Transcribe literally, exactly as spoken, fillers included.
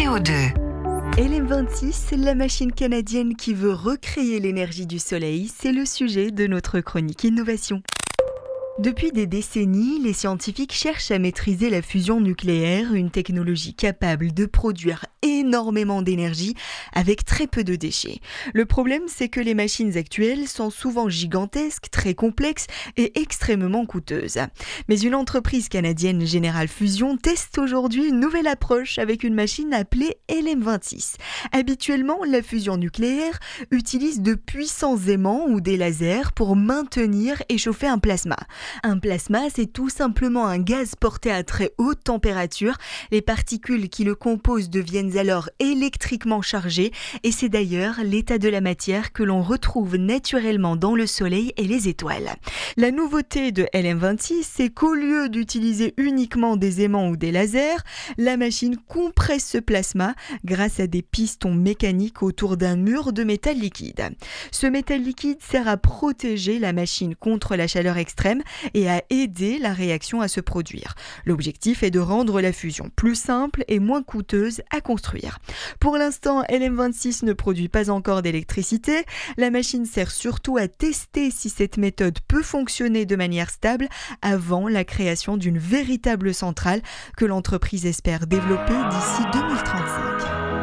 O deux. L M vingt-six, la machine canadienne qui veut recréer l'énergie du soleil, c'est le sujet de notre chronique Innovation. Depuis des décennies, les scientifiques cherchent à maîtriser la fusion nucléaire, une technologie capable de produire énormément d'énergie avec très peu de déchets. Le problème, c'est que les machines actuelles sont souvent gigantesques, très complexes et extrêmement coûteuses. Mais une entreprise canadienne, General Fusion, teste aujourd'hui une nouvelle approche avec une machine appelée L M vingt-six. Habituellement, la fusion nucléaire utilise de puissants aimants ou des lasers pour maintenir et chauffer un plasma. Un plasma, c'est tout simplement un gaz porté à très haute température. Les particules qui le composent deviennent alors électriquement chargées et c'est d'ailleurs l'état de la matière que l'on retrouve naturellement dans le Soleil et les étoiles. La nouveauté de L M vingt-six, c'est qu'au lieu d'utiliser uniquement des aimants ou des lasers, la machine compresse ce plasma grâce à des pistons mécaniques autour d'un mur de métal liquide. Ce métal liquide sert à protéger la machine contre la chaleur extrême et à aider la réaction à se produire. L'objectif est de rendre la fusion plus simple et moins coûteuse à construire. Pour l'instant, L M vingt-six ne produit pas encore d'électricité. La machine sert surtout à tester si cette méthode peut fonctionner de manière stable avant la création d'une véritable centrale que l'entreprise espère développer d'ici deux mille trente-cinq.